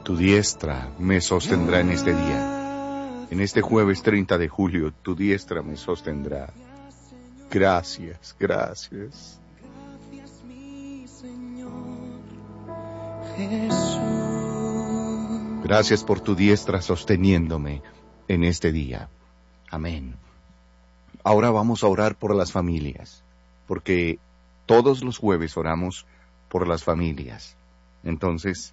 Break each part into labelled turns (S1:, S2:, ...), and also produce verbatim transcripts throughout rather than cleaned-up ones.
S1: Tu diestra me sostendrá en este día. En este jueves treinta de julio, tu diestra me sostendrá. Gracias, gracias.
S2: Gracias, mi Señor Jesús.
S1: Gracias por tu diestra sosteniéndome en este día. Amén. Ahora vamos a orar por las familias, porque todos los jueves oramos por las familias. Entonces,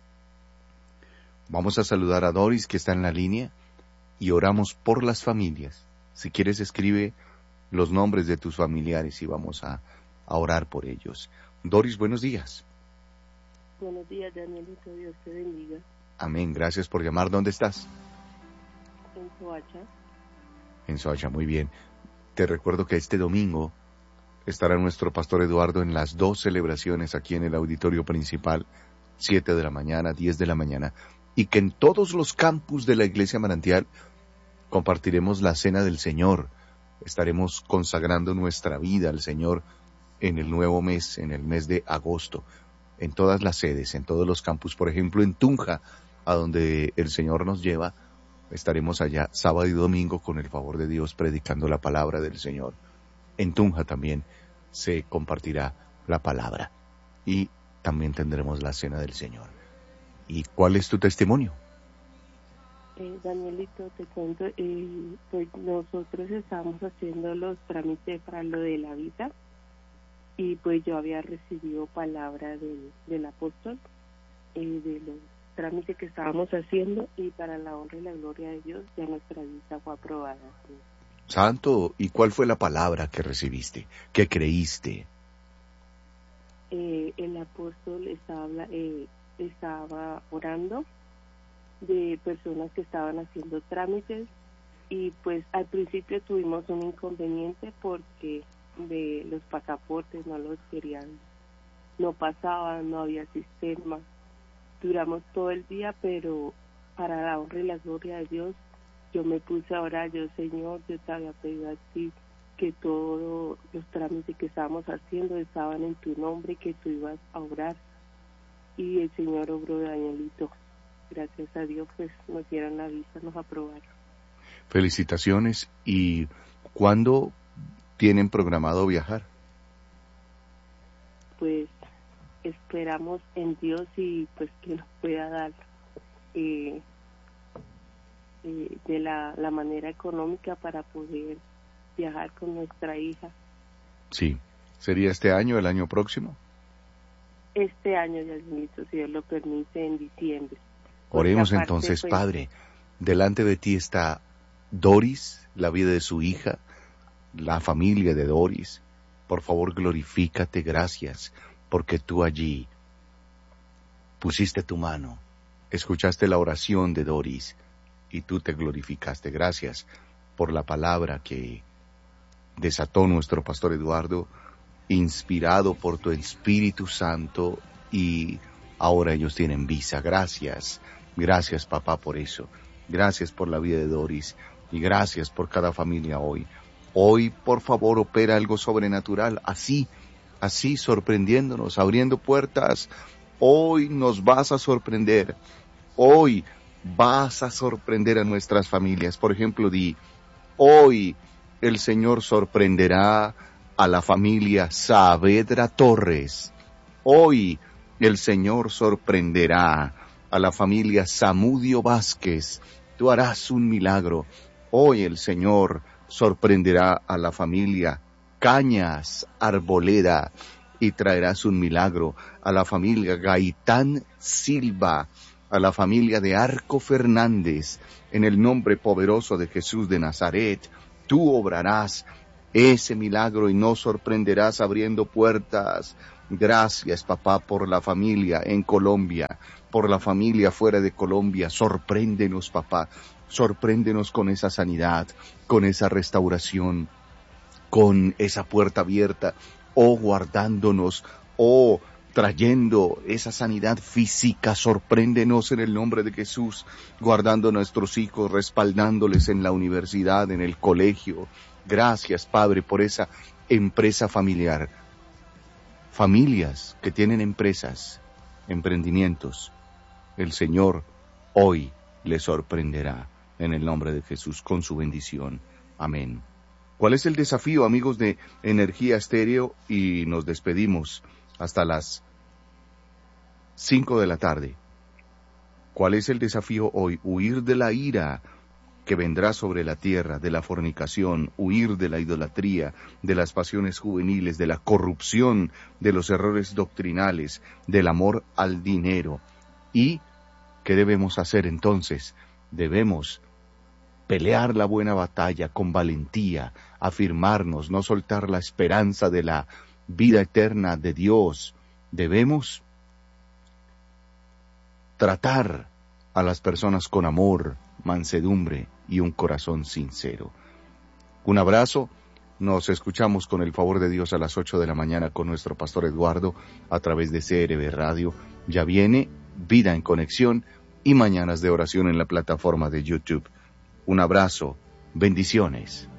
S1: vamos a saludar a Doris, que está en la línea, y oramos por las familias. Si quieres, escribe los nombres de tus familiares y vamos a, a orar por ellos. Doris, buenos días.
S3: Buenos días, Danielito, Dios te bendiga.
S1: Amén, gracias por llamar. ¿Dónde estás?
S3: En Soacha.
S1: En Soacha, muy bien. Te recuerdo que este domingo estará nuestro pastor Eduardo en las dos celebraciones aquí en el auditorio principal, siete de la mañana, diez de la mañana, y que en todos los campus de la Iglesia Manantial compartiremos la Cena del Señor. Estaremos consagrando nuestra vida al Señor en el nuevo mes, en el mes de agosto, en todas las sedes, en todos los campus. Por ejemplo, en Tunja, a donde el Señor nos lleva, estaremos allá sábado y domingo con el favor de Dios predicando la palabra del Señor. En Tunja también se compartirá la palabra y también tendremos la Cena del Señor. ¿Y cuál es tu testimonio?
S3: Eh, Danielito, te cuento, eh, pues nosotros estábamos haciendo los trámites para lo de la visa y pues yo había recibido palabra del, del apóstol eh, de los trámites que estábamos haciendo y para la honra y la gloria de Dios ya nuestra visa fue aprobada. ¿Sí?
S1: Santo, ¿y cuál fue la palabra que recibiste? ¿Qué creíste?
S3: Eh, el apóstol estaba, eh, estaba orando de personas que estaban haciendo trámites y pues al principio tuvimos un inconveniente porque de los pasaportes no los querían, no pasaban, no había sistema. Duramos todo el día, pero para la honra y la gloria de Dios, yo me puse a orar. Yo, Señor, yo te había pedido a ti que todos los trámites que estábamos haciendo estaban en tu nombre, que tú ibas a orar. Y el Señor obró, Danielito. Gracias a Dios, pues nos dieron la visa, nos aprobaron.
S1: Felicitaciones. ¿Y cuándo tienen programado viajar?
S3: Pues esperamos en Dios y pues que nos pueda dar eh, eh, de la, la manera económica para poder viajar con nuestra hija.
S1: Sí. ¿Sería este año, el año próximo?
S3: Este año, Diosito, si Dios lo permite, en diciembre.
S1: Oremos
S3: aparte,
S1: entonces,
S3: pues,
S1: Padre. Delante de ti está Doris, la vida de su hija, la familia de Doris. Por favor, glorifícate, gracias, porque tú allí pusiste tu mano, escuchaste la oración de Doris y tú te glorificaste. Gracias por la palabra que desató nuestro pastor Eduardo, inspirado por tu Espíritu Santo, y ahora ellos tienen visa. Gracias, gracias papá por eso. Gracias por la vida de Doris y gracias por cada familia hoy. Hoy, por favor, opera algo sobrenatural, así, así sorprendiéndonos, abriendo puertas. Hoy nos vas a sorprender. Hoy vas a sorprender a nuestras familias. Por ejemplo, di, hoy el Señor sorprenderá a la familia Saavedra Torres. Hoy el Señor sorprenderá a la familia Zamudio Vázquez. Tú harás un milagro. Hoy el Señor sorprenderá a la familia Cañas Arboleda y traerás un milagro a la familia Gaitán Silva, a la familia de Arco Fernández. En el nombre poderoso de Jesús de Nazaret, tú obrarás ese milagro y nos sorprenderás abriendo puertas. Gracias, papá, por la familia en Colombia, por la familia fuera de Colombia. Sorpréndenos, papá. Sorpréndenos con esa sanidad, con esa restauración, con esa puerta abierta, o guardándonos, o trayendo esa sanidad física. Sorpréndenos en el nombre de Jesús, guardando a nuestros hijos, respaldándoles en la universidad, en el colegio. Gracias, Padre, por esa empresa familiar. Familias que tienen empresas, emprendimientos, el Señor hoy le sorprenderá en el nombre de Jesús con su bendición. Amén. ¿Cuál es el desafío, amigos de Energía Estéreo? Y nos despedimos hasta las cinco de la tarde. ¿Cuál es el desafío hoy? Huir de la ira que vendrá sobre la tierra, de la fornicación, huir de la idolatría, de las pasiones juveniles, de la corrupción, de los errores doctrinales, del amor al dinero. ¿Y qué debemos hacer entonces? Debemos pelear la buena batalla con valentía, afirmarnos, no soltar la esperanza de la vida eterna de Dios. Debemos tratar a las personas con amor, mansedumbre y un corazón sincero. Un abrazo, nos escuchamos con el favor de Dios a las ocho de la mañana con nuestro pastor Eduardo a través de C R B Radio. Ya viene Vida en Conexión y Mañanas de Oración en la plataforma de YouTube. Un abrazo, bendiciones.